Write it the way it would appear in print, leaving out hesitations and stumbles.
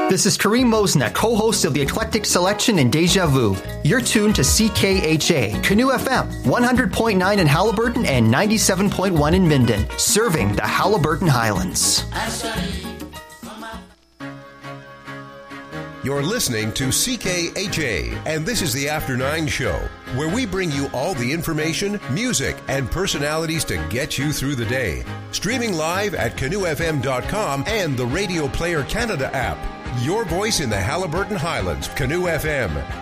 This is Kareem Mosna, co-host of the Eclectic Selection and Deja Vu. You're tuned to CKHA, Canoe FM, 100.9 in Halliburton and 97.1 in Minden, serving the Halliburton Highlands. You're listening to CKHA, and this is the After 9 show, where we bring you all the information, music, and personalities to get you through the day. Streaming live at canoefm.com and the Radio Player Canada app. Your voice in the Halliburton Highlands, Canoe FM.